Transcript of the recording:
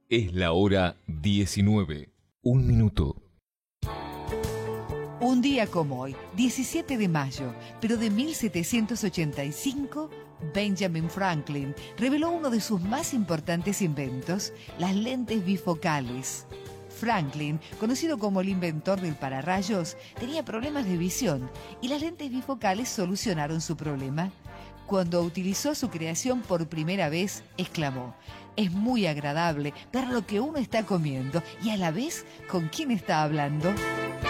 Es la hora 19. Un minuto. Un día como hoy, 17 de mayo, pero de 1785, Benjamin Franklin reveló uno de sus más importantes inventos, las lentes bifocales. Franklin, conocido como el inventor del pararrayos, tenía problemas de visión y las lentes bifocales solucionaron su problema. Cuando utilizó su creación por primera vez, exclamó: "Es muy agradable ver lo que uno está comiendo y a la vez con quién está hablando".